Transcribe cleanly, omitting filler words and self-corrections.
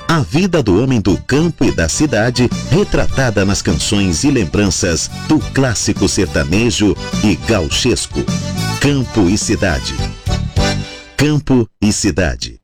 A vida do homem do campo e da cidade, retratada nas canções e lembranças do clássico sertanejo e gauchesco. Campo e cidade. Campo e cidade.